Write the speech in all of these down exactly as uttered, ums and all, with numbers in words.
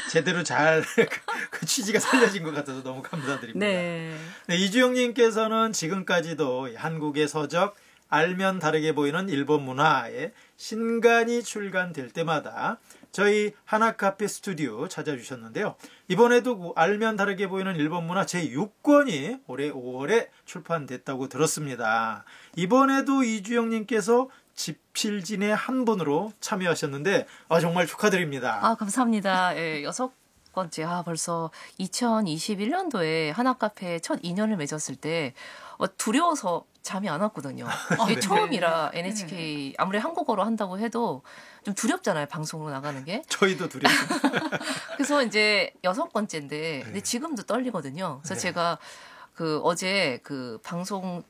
제대로 잘 그 취지가 살려진 것 같아서 너무 감사드립니다. 네. 네, 이주영님께서는 지금까지도 한국의 서적 알면 다르게 보이는 일본 문화에 신간이 출간될 때마다 저희 하나카페 스튜디오 찾아주셨는데요. 이번에도 알면 다르게 보이는 일본 문화 제육 권이 올해 오월에 출판됐다고 들었습니다. 이번에도 이주영님께서 집필진의 한 분으로 참여하셨는데 아, 정말 축하드립니다. 아, 감사합니다. 예, 여섯 번째, 아, 벌써 이천이십일 년도에 하나카페 첫 인연을 맺었을 때 어, 두려워서 잠이 안 왔거든요. 이게 네. 처음이라 엔에이치케이 아무리 한국어로 한다고 해도 좀 두렵잖아요. 방송으로 나가는 게. 저희도 두렵습니다. 그래서 이제 여섯 번째인데 네. 근데 지금도 떨리거든요. 그래서 네. 제가 그 어제 그 방송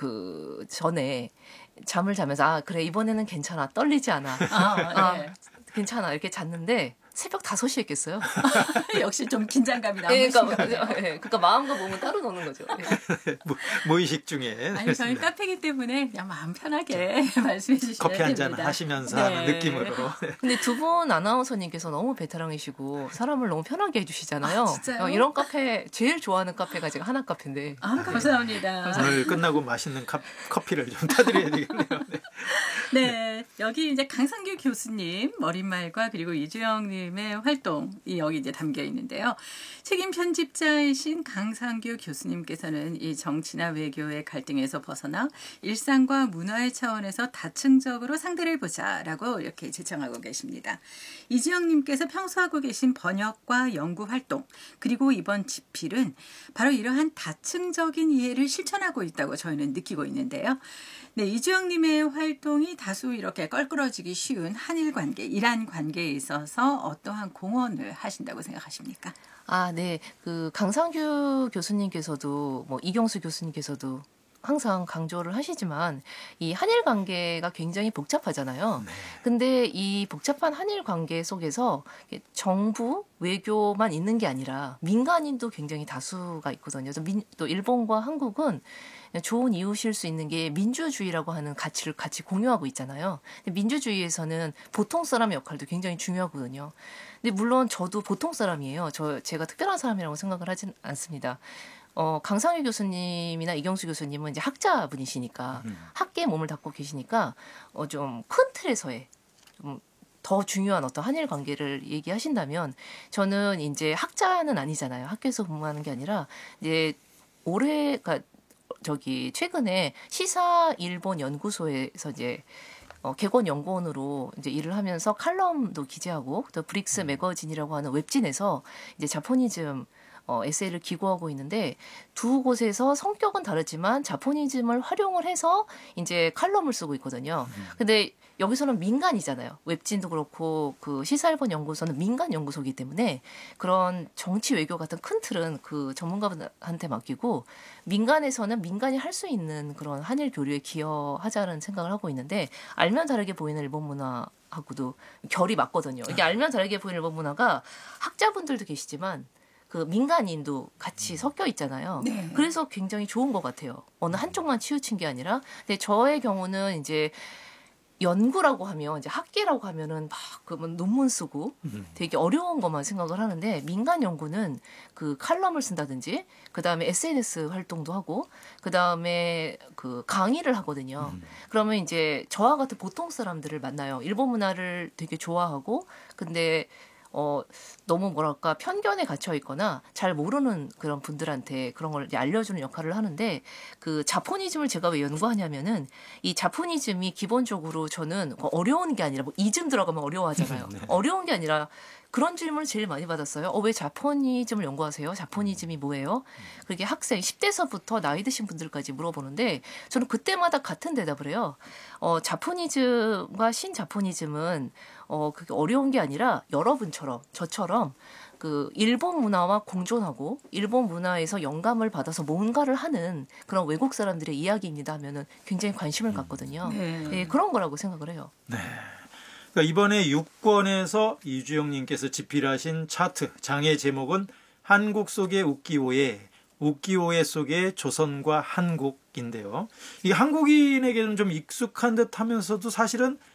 그 전에 잠을 자면서 아 그래 이번에는 괜찮아 떨리지 않아 아, 네. 아, 괜찮아 이렇게 잤는데 새벽 다섯 시에 깼어요. 역시 좀 긴장감이 예, 남으신 그러니까, 거예요. 예, 그러니까 마음과 몸은 따로 노는 거죠. 예. 무, 무의식 중에. 아니 저희 카페이기 때문에 그냥 마음 편하게 말씀해 주시면 커피 한 잔 됩니다. 하시면서 네. 하는 느낌으로. 근데 두 분 아나운서님께서 너무 베테랑이시고 사람을 너무 편하게 해주시잖아요. 아, 진짜요? 어, 이런 카페 제일 좋아하는 카페가 제가 하나 카페인데. 아, 감사합니다. 오늘 끝나고 맛있는 카, 커피를 좀 타드려야 되겠네요. 네. 네, 여기 이제 강상규 교수님 머릿말과 그리고 이주영님의 활동이 여기 이제 담겨 있는데요. 책임 편집자이신 강상규 교수님께서는 이 정치나 외교의 갈등에서 벗어나 일상과 문화의 차원에서 다층적으로 상대를 보자라고 이렇게 제청하고 계십니다. 이주영님께서 평소 하고 계신 번역과 연구 활동 그리고 이번 집필은 바로 이러한 다층적인 이해를 실천하고 있다고 저희는 느끼고 있는데요. 네, 이주영님의 활동이 다수 이렇게 껄끄러지기 쉬운 한일 관계, 이란 관계에 있어서 어떠한 공헌을 하신다고 생각하십니까? 아, 네. 그 강상규 교수님께서도 뭐 이경수 교수님께서도 항상 강조를 하시지만 이 한일 관계가 굉장히 복잡하잖아요. 네. 근데 이 복잡한 한일 관계 속에서 정부, 외교만 있는 게 아니라 민간인도 굉장히 다수가 있거든요. 그래서 민, 또 일본과 한국은 좋은 이웃일 수 있는 게 민주주의라고 하는 가치를 같이 공유하고 있잖아요. 근데 민주주의에서는 보통 사람의 역할도 굉장히 중요하거든요. 근데 물론 저도 보통 사람이에요. 저 제가 특별한 사람이라고 생각을 하진 않습니다. 어, 강상규 교수님이나 이경수 교수님은 이제 학자분이시니까 음. 학계에 몸을 담고 계시니까 어, 좀 큰 틀에서의 좀 더 중요한 어떤 한일 관계를 얘기하신다면 저는 이제 학자는 아니잖아요. 학교에서 근무하는 게 아니라 이제 올해 그러니까 저기 최근에 시사 일본 연구소에서 이제 어, 개건 연구원으로 이제 일을 하면서 칼럼도 기재하고 또 브릭스 매거진이라고 하는 웹진에서 이제 자포니즘 어, 에세이를 기고하고 있는데 두 곳에서 성격은 다르지만 자포니즘을 활용을 해서 이제 칼럼을 쓰고 있거든요. 근데 여기서는 민간이잖아요. 웹진도 그렇고 그 시사일본 연구소는 민간 연구소이기 때문에 그런 정치 외교 같은 큰 틀은 그 전문가분한테 맡기고 민간에서는 민간이 할 수 있는 그런 한일 교류에 기여하자는 생각을 하고 있는데 알면 다르게 보이는 일본 문화 하고도 결이 맞거든요. 이게 알면 다르게 보이는 일본 문화가 학자분들도 계시지만 그 민간인도 같이 섞여 있잖아요. 네. 그래서 굉장히 좋은 것 같아요. 어느 한쪽만 치우친 게 아니라. 근데 저의 경우는 이제 연구라고 하면 이제 학계라고 하면은 막 그러면 논문 쓰고 되게 어려운 것만 생각을 하는데 민간 연구는 그 칼럼을 쓴다든지 그 다음에 에스엔에스 활동도 하고 그 다음에 그 강의를 하거든요. 음. 그러면 이제 저와 같은 보통 사람들을 만나요. 일본 문화를 되게 좋아하고 근데 어, 너무 뭐랄까 편견에 갇혀 있거나 잘 모르는 그런 분들한테 그런 걸 알려주는 역할을 하는데 그 자포니즘을 제가 왜 연구하냐면은 이 자포니즘이 기본적으로 저는 어려운 게 아니라 뭐 이즘 들어가면 어려워하잖아요. 네. 어려운 게 아니라 그런 질문을 제일 많이 받았어요. 어, 왜 자포니즘을 연구하세요? 자포니즘이 뭐예요? 그게 학생 십 대서부터 나이 드신 분들까지 물어보는데 저는 그때마다 같은 대답을 해요. 어, 자포니즘과 신자포니즘은 어, 그게 어려운 게 아니라 여러분처럼 저처럼 그 일본 문화와 공존하고 일본 문화에서 영감을 받아서 뭔가를 하는 그런 외국 사람들의 이야기입니다 하면은 굉장히 관심을 갖거든요. 네. 네, 그런 거라고 생각을 해요. 네. 그러니까 이번에 육 권에서 이주영님께서 집필하신 차트 장의 제목은 한국 속의 우키오에 우키오에 속의 조선과 한국인데요. 이게 한국인에게는 좀 익숙한 듯하면서도 사실은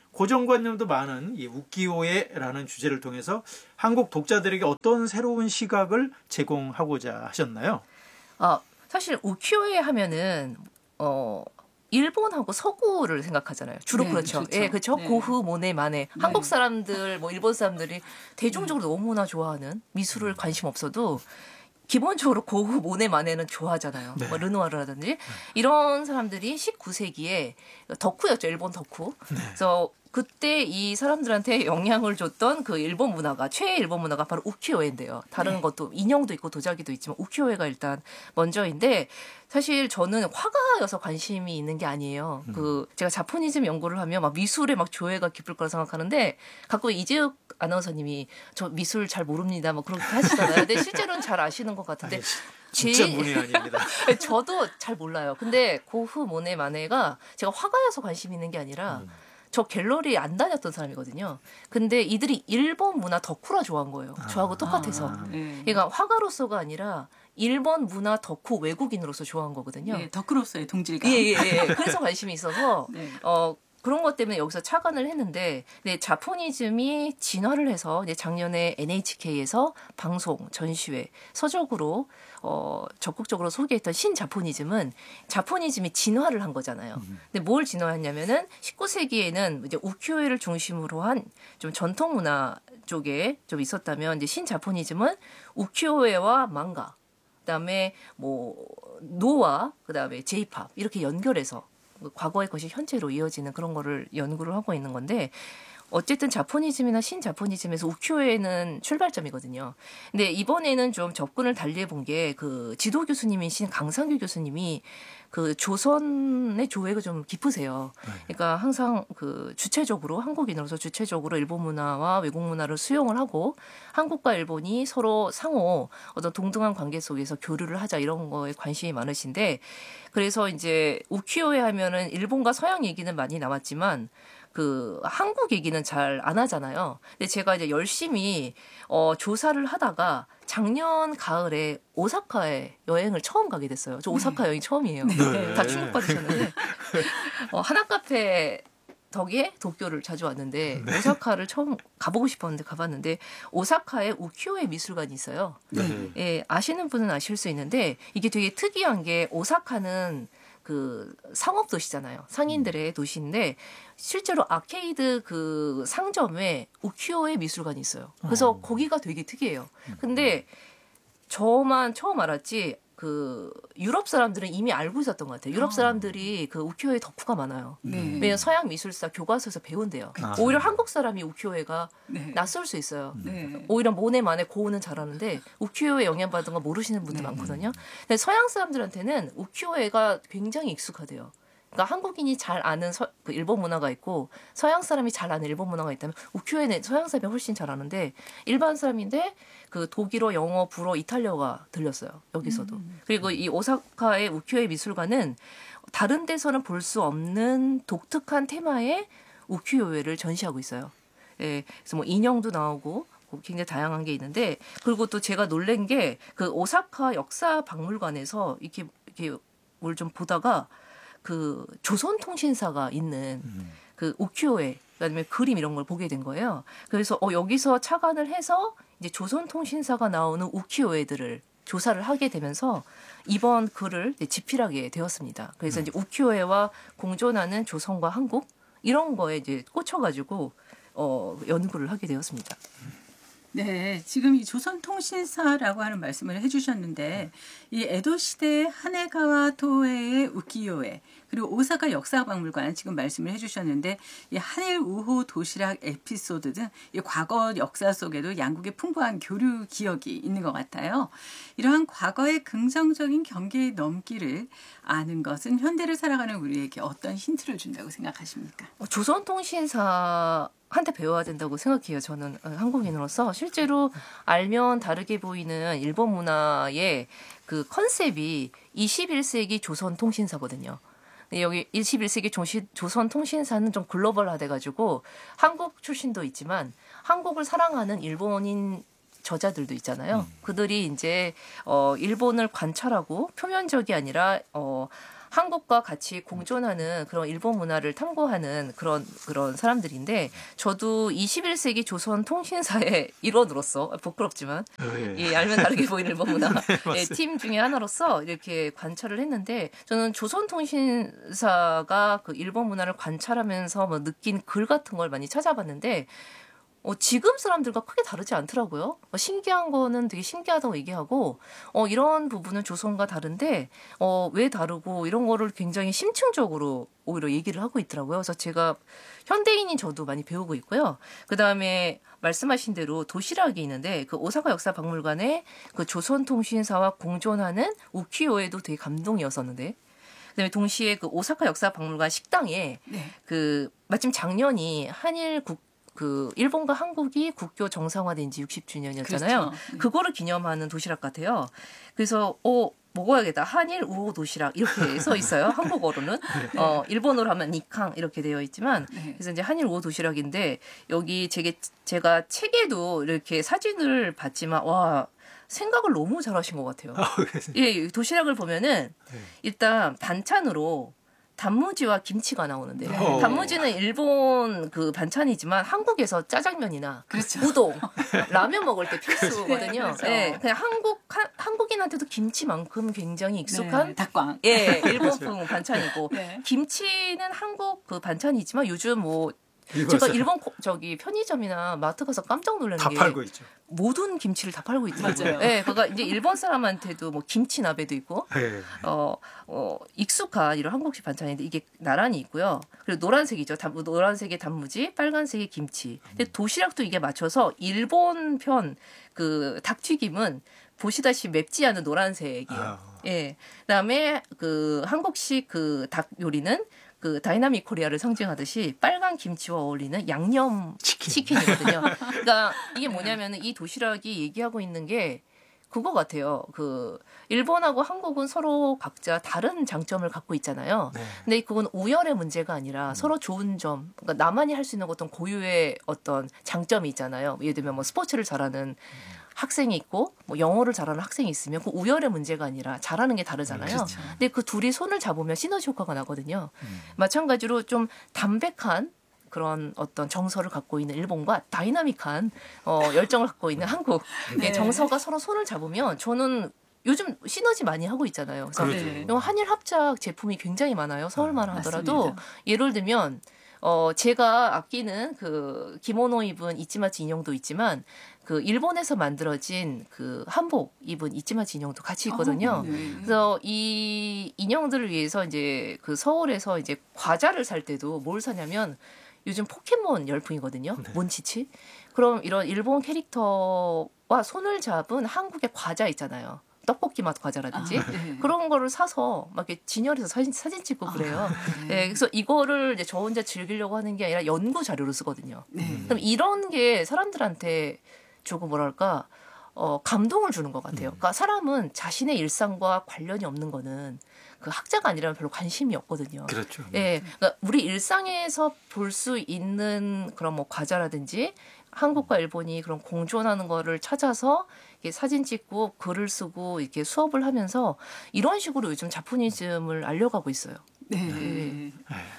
고정관념도 많은 이 우키요에라는 주제를 통해서 한국 독자들에게 어떤 새로운 시각을 제공하고자 하셨나요? 아, 사실 우키요에 하면은 어 일본하고 서구를 생각하잖아요. 주로 네, 그렇죠. 그렇죠. 예, 그렇죠. 네. 고흐, 모네, 마네. 네. 한국 사람들, 뭐 일본 사람들이 대중적으로 너무나 좋아하는 미술을 관심 없어도 기본적으로 고흐, 모네, 마네는 좋아하잖아요. 네. 뭐 르누아르라든지 이런 사람들이 십구 세기에 덕후였죠. 일본 덕후. 그래서 그때 이 사람들한테 영향을 줬던 그 일본 문화가 최애 일본 문화가 바로 우키요에인데요. 다른 네. 것도 인형도 있고 도자기도 있지만 우키요에가 일단 먼저인데 사실 저는 화가여서 관심이 있는 게 아니에요. 음. 그 제가 자포니즘 연구를 하면 막 미술에 막 조예가 깊을 거라 생각하는데 가끔 이재욱 아나운서님이 저 미술 잘 모릅니다. 뭐 그렇게 하시잖아요. 근데 실제로는 잘 아시는 것 같은데 아니, 진짜 제일- 문외한입니다. 저도 잘 몰라요. 근데 고흐, 모네, 마네가 제가 화가여서 관심 있는 게 아니라 음. 저 갤러리 안 다녔던 사람이거든요. 근데 이들이 일본 문화 덕후라 좋아한 거예요. 저하고 똑같아서. 아. 네. 그러니까 화가로서가 아니라 일본 문화 덕후 외국인으로서 좋아한 거거든요. 예, 덕후로서의 동질감. 예, 예, 예. 그래서 관심이 있어서 네. 어 그런 것 때문에 여기서 착안을 했는데, 네, 자포니즘이 진화를 해서 이제 작년에 엔에이치케이에서 방송, 전시회, 서적으로 어, 적극적으로 소개했던 신자포니즘은 자포니즘이 진화를 한 거잖아요. 근데 뭘 진화했냐면은 십구 세기에는 이제 우키요에를 중심으로 한 좀 전통 문화 쪽에 좀 있었다면 이제 신자포니즘은 우키요에와 망가, 그다음에 뭐 노와 그다음에 제이팝 이렇게 연결해서 과거의 것이 현재로 이어지는 그런 거를 연구를 하고 있는 건데, 어쨌든 자포니즘이나 신자포니즘에서 우키요에는 출발점이거든요. 근데 이번에는 좀 접근을 달리 해본 게 그 지도 교수님이신 강상규 교수님이 그 조선의 조예가 좀 깊으세요. 그러니까 항상 그 주체적으로 한국인으로서 주체적으로 일본 문화와 외국 문화를 수용을 하고 한국과 일본이 서로 상호 어떤 동등한 관계 속에서 교류를 하자 이런 거에 관심이 많으신데, 그래서 이제 우키요에 하면은 일본과 서양 얘기는 많이 나왔지만 그 한국 얘기는 잘 안 하잖아요. 근데 제가 이제 열심히 어 조사를 하다가 작년 가을에 오사카에 여행을 처음 가게 됐어요. 저 오사카 여행 처음이에요. 네. 다 충격받으셨는데 어, 하나카페 덕에 도쿄를 자주 왔는데 오사카를 처음 가보고 싶었는데 가봤는데 오사카에 우키요에 미술관이 있어요. 네. 예, 아시는 분은 아실 수 있는데 이게 되게 특이한 게 오사카는 그 상업 도시잖아요. 상인들의 도시인데 실제로 아케이드 그 상점에 우키요에 미술관이 있어요. 그래서 어. 거기가 되게 특이해요. 근데 저만 처음 알았지 그 유럽 사람들은 이미 알고 있었던 것 같아요. 유럽 사람들이 그 우키요에 덕후가 많아요. 네. 왜냐면 서양 미술사 교과서에서 배운대요. 아. 오히려 한국 사람이 우키요에가 네. 낯설 수 있어요. 네. 오히려 모네 만에 고흐는 잘하는데 우키요에 영향받은 거 모르시는 분들 네. 많거든요. 근데 서양 사람들한테는 우키요에가 굉장히 익숙하대요. 그러니까 한국인이 잘 아는 서, 그 일본 문화가 있고 서양 사람이 잘 아는 일본 문화가 있다면 우키요에는 서양 사람이 훨씬 잘 아는데 일반 사람인데 그 독일어, 영어, 불어, 이탈리아가 들렸어요. 여기서도. 음. 그리고 이 오사카의 우키요에 미술관은 다른 데서는 볼 수 없는 독특한 테마의 우키요에를 전시하고 있어요. 예, 그래서 뭐 인형도 나오고 굉장히 다양한 게 있는데, 그리고 또 제가 놀란 게 그 오사카 역사 박물관에서 이렇게 이렇게 뭘 좀 보다가 그 조선통신사가 있는 그 우키요에 그다음에 그림 이런 걸 보게 된 거예요. 그래서 어 여기서 착안을 해서 이제 조선통신사가 나오는 우키요에들을 조사를 하게 되면서 이번 글을 이제 집필하게 되었습니다. 그래서 이제 우키요에와 공존하는 조선과 한국 이런 거에 이제 꽂혀가지고 어 연구를 하게 되었습니다. 네, 지금 이 조선통신사라고 하는 말씀을 해주셨는데 이 에도 시대 하네가와 토에의 우키요에 그리고 오사카 역사박물관 지금 말씀을 해주셨는데 이 한일 우호 도시락 에피소드 등 이 과거 역사 속에도 양국의 풍부한 교류 기억이 있는 것 같아요. 이러한 과거의 긍정적인 경계의 넘기를 아는 것은 현대를 살아가는 우리에게 어떤 힌트를 준다고 생각하십니까? 조선통신사 한테 배워야 된다고 생각해요. 저는 한국인으로서 실제로 알면 다르게 보이는 일본 문화의 그 컨셉이 이십일 세기 조선통신사거든요. 여기 이십일 세기 조선통신사는 좀 글로벌화돼가지고 한국 출신도 있지만 한국을 사랑하는 일본인 저자들도 있잖아요. 그들이 이제 어 일본을 관찰하고 표면적이 아니라 어 한국과 같이 공존하는 그런 일본 문화를 탐구하는 그런 그런 사람들인데 저도 이십일 세기 조선 통신사의 일원으로서 부끄럽지만 예. 예, 알면 다르게 보이는 일본 문화 네, 예, 팀 중에 하나로서 이렇게 관찰을 했는데 저는 조선통신사가 그 일본 문화를 관찰하면서 뭐 느낀 글 같은 걸 많이 찾아봤는데 어, 지금 사람들과 크게 다르지 않더라고요. 어, 신기한 거는 되게 신기하다고 얘기하고 어, 이런 부분은 조선과 다른데 어, 왜 다르고 이런 거를 굉장히 심층적으로 오히려 얘기를 하고 있더라고요. 그래서 제가 현대인인 저도 많이 배우고 있고요. 그다음에 말씀하신 대로 도시락이 있는데 그 오사카 역사박물관에 그 조선통신사와 공존하는 우키요에도 되게 감동이었었는데 그다음에 동시에 그 오사카 역사박물관 식당에 네. 그 마침 작년이 한일 국 그 일본과 한국이 국교 정상화된 지 육십 주년이었잖아요. 그렇죠. 네. 그거를 기념하는 도시락 같아요. 그래서 어 먹어야겠다. 한일 우호 도시락 이렇게 써 있어요. 한국어로는 어 일본어로 하면 니캉 이렇게 되어 있지만 네. 그래서 이제 한일 우호 도시락인데 여기 제게 제가 책에도 이렇게 사진을 봤지만 와 생각을 너무 잘하신 것 같아요. 예, 도시락을 보면은 네. 일단 반찬으로 단무지와 김치가 나오는데 네. 단무지는 일본 그 반찬이지만 한국에서 짜장면이나 그렇죠. 우동, 라면 먹을 때 필수거든요. 네, 그렇죠. 예, 그냥 한국 한, 한국인한테도 김치만큼 굉장히 익숙한 네, 닭광. 예, 일본풍 반찬이고 네. 김치는 한국 그 반찬이지만 요즘 뭐 이거 제가 일본 코- 저기 편의점이나 마트 가서 깜짝 놀라는 다 게 팔고 있죠. 모든 김치를 다 팔고 있더라고요. 맞아요. 예, 그러니까 이제 일본 사람한테도 뭐 김치 나베도 있고 예. 어, 어, 익숙한 이런 한국식 반찬인데 이게 나란히 있고요. 그리고 노란색이죠. 단, 노란색의 단무지, 빨간색의 김치. 근데 도시락도 이게 맞춰서 일본 편 그 닭튀김은 보시다시피 맵지 않은 노란색이에요. 아. 예. 그다음에 그 한국식 그 닭 요리는 그 다이나믹 코리아를 상징하듯이 빨간 김치와 어울리는 양념 치킨. 치킨이거든요. 그러니까 이게 뭐냐면은 이 도시락이 얘기하고 있는 게 그거 같아요. 그 일본하고 한국은 서로 각자 다른 장점을 갖고 있잖아요. 네. 근데 그건 우열의 문제가 아니라 서로 좋은 점, 그러니까 나만이 할 수 있는 어떤 고유의 어떤 장점이 있잖아요. 예를 들면 뭐 스포츠를 잘하는 학생이 있고 뭐 영어를 잘하는 학생이 있으면 그 우열의 문제가 아니라 잘하는 게 다르잖아요. 그렇죠. 근데 그 둘이 손을 잡으면 시너지 효과가 나거든요. 음. 마찬가지로 좀 담백한 그런 어떤 정서를 갖고 있는 일본과 다이나믹한 어, 열정을 갖고 있는 한국 네. 의 정서가 서로 손을 잡으면 저는 요즘 시너지 많이 하고 있잖아요. 그래서 그렇죠. 네. 요 한일 합작 제품이 굉장히 많아요. 서울만 하더라도 맞습니다. 예를 들면 어 제가 아끼는 그 기모노 입은 이치마치 인형도 있지만 그 일본에서 만들어진 그 한복 입은 이치마치 인형도 같이 있거든요. 어, 네. 그래서 이 인형들을 위해서 이제 그 서울에서 이제 과자를 살 때도 뭘 사냐면 요즘 포켓몬 열풍이거든요. 네. 몬치치. 그럼 이런 일본 캐릭터와 손을 잡은 한국의 과자 있잖아요. 떡볶이 맛 과자라든지. 아, 네. 그런 거를 사서 막 이렇게 진열해서 사진, 사진 찍고 그래요. 네. 네, 그래서 이거를 이제 저 혼자 즐기려고 하는 게 아니라 연구 자료로 쓰거든요. 네. 그럼 이런 게 사람들한테 조금 뭐랄까 어, 감동을 주는 것 같아요. 그러니까 사람은 자신의 일상과 관련이 없는 거는 그 학자가 아니라면 별로 관심이 없거든요. 그렇죠. 예, 그러니까 우리 일상에서 볼 수 있는 그런 뭐 과자라든지 한국과 일본이 그런 공존하는 거를 찾아서 이렇게 사진 찍고 글을 쓰고 이렇게 수업을 하면서 이런 식으로 요즘 자포니즘을 알려가고 있어요. 네.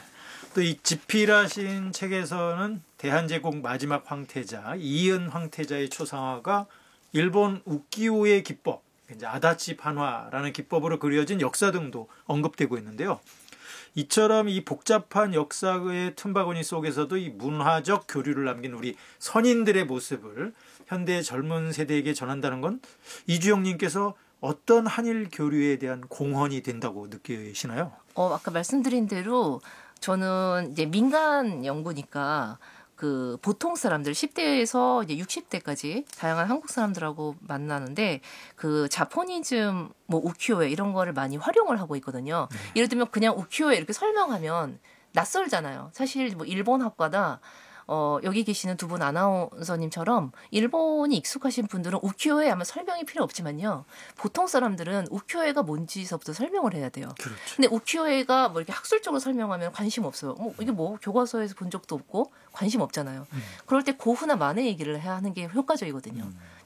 또 이 지필하신 책에서는 대한제국 마지막 황태자 이은 황태자의 초상화가 일본 우키요의 기법, 이제 아다치 판화라는 기법으로 그려진 역사 등도 언급되고 있는데요. 이처럼 이 복잡한 역사의 틈바구니 속에서도 이 문화적 교류를 남긴 우리 선인들의 모습을 현대 젊은 세대에게 전한다는 건 이주영님께서 어떤 한일 교류에 대한 공헌이 된다고 느끼시나요? 어, 아까 말씀드린 대로 저는 이제 민간 연구니까 그 보통 사람들 십 대에서 이제 육십 대까지 다양한 한국 사람들하고 만나는데 그 자포니즘 뭐 우키요에 이런 거를 많이 활용을 하고 있거든요. 네. 예를 들면 그냥 우키요에 이렇게 설명하면 낯설잖아요. 사실 뭐 일본 학과다 어, 여기 계시는 두 분 아나운서님처럼 일본이 익숙하신 분들은 우키요에 아마 설명이 필요 없지만요. 보통 사람들은 우키요에가 뭔지서부터 설명을 해야 돼요. 그렇죠. 근데 우키요에가 뭐 이렇게 학술적으로 설명하면 관심 없어요. 뭐 이게 뭐 교과서에서 본 적도 없고 관심 없잖아요. 음. 그럴 때 고흐나 만해 얘기를 해야 하는 게 효과적이거든요. 음.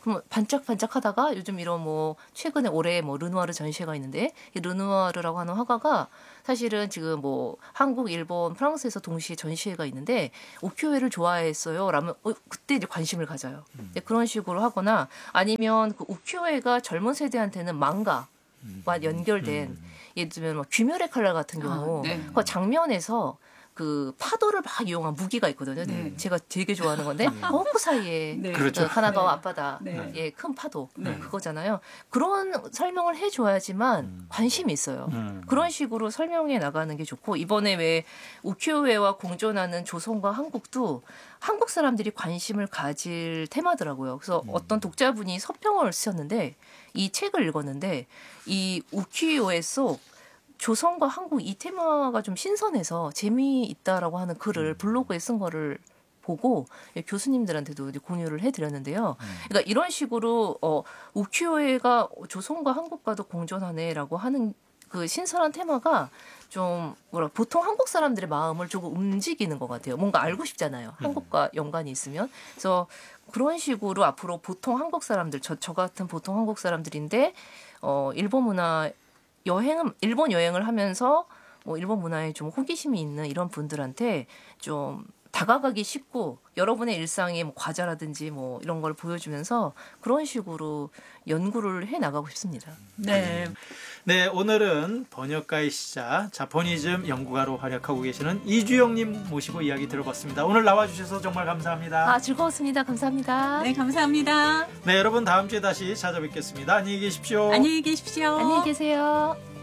그럼 반짝반짝하다가 요즘 이런 뭐 최근에 올해 뭐 르누아르 전시회가 있는데 이 르누아르라고 하는 화가가 사실은 지금 뭐 한국, 일본, 프랑스에서 동시에 전시회가 있는데 우키요에를 좋아했어요. 라면 어, 그때 이제 관심을 가져요. 음. 그런 식으로 하거나 아니면 그 우키요에가 젊은 세대한테는 망가와 연결된 음. 예를 들면 뭐 귀멸의 칼날 같은 아, 경우 네. 그 장면에서 그 파도를 막 이용한 무기가 있거든요. 네. 제가 되게 좋아하는 건데 호쿠 사이에 네. 그렇죠. 그 가나가와 네. 앞바다 네. 예, 큰 파도 네. 그거잖아요. 그런 설명을 해줘야지만 음. 관심이 있어요. 음. 그런 식으로 설명해 나가는 게 좋고 이번에 왜 우키요에와 공존하는 조선과 한국도 한국 사람들이 관심을 가질 테마더라고요. 그래서 음. 어떤 독자분이 서평을 쓰셨는데 이 책을 읽었는데 이 우키요에 속 조선과 한국 이 테마가 좀 신선해서 재미있다라고 하는 글을 블로그에 쓴 거를 보고 교수님들한테도 이제 공유를 해드렸는데요. 그러니까 이런 식으로 어, 우키요에가 조선과 한국과도 공존하네라고 하는 그 신선한 테마가 좀 뭐라 보통 한국 사람들의 마음을 조금 움직이는 것 같아요. 뭔가 알고 싶잖아요. 한국과 연관이 있으면. 그래서 그런 식으로 앞으로 보통 한국 사람들 저, 저 같은 보통 한국 사람들인데 어, 일본 문화 여행은 일본 여행을 하면서 뭐 일본 문화에 좀 호기심이 있는 이런 분들한테 좀 다가가기 쉽고 여러분의 일상의 뭐 과자라든지 뭐 이런 걸 보여주면서 그런 식으로 연구를 해 나가고 싶습니다. 네. 네, 오늘은 번역가이시자 자포니즘 연구가로 활약하고 계시는 이주영님 모시고 이야기 들어봤습니다. 오늘 나와주셔서 정말 감사합니다. 아 즐거웠습니다. 감사합니다. 네, 감사합니다. 네, 여러분 다음 주에 다시 찾아뵙겠습니다. 안녕히 계십시오. 안녕히 계십시오. 안녕히 계세요.